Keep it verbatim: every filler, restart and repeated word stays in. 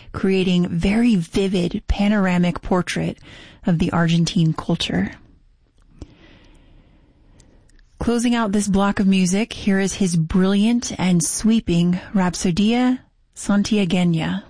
creating very vivid panoramic portrait of the Argentine culture. Closing out this block of music, here is his brilliant and sweeping Rapsodia Santiagueña.